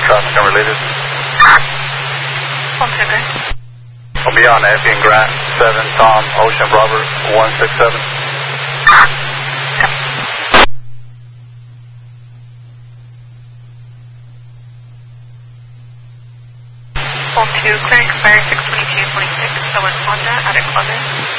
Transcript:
traffic unrelated. One second. I'll be on Effie and Grant, 7, Tom, Ocean, Robert, 167. Hold 2, clearing fire 622.6, Owen Honda, at a closet.